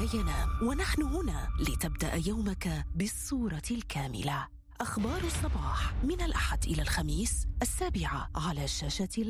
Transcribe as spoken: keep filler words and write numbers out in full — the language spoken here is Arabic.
لا ينام، ونحن هنا لتبدأ يومك بالصورة الكاملة. أخبار الصباح من الأحد إلى الخميس السابعة على شاشة